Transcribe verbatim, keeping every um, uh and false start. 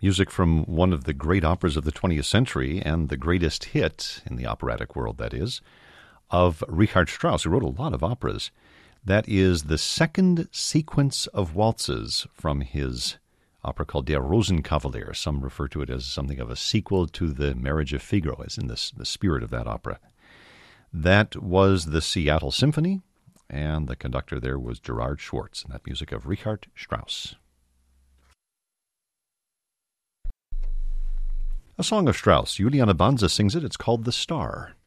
Music from one of the great operas of the twentieth century, and the greatest hit in the operatic world, that is, of Richard Strauss, who wrote a lot of operas. That is the second sequence of waltzes from his opera called Der Rosenkavalier. Some refer to it as something of a sequel to The Marriage of Figaro, as in the, the spirit of that opera. That was the Seattle Symphony, and the conductor there was Gerard Schwartz, and that music of Richard Strauss. A song of Strauss. Juliana Banza sings it. It's called The Star.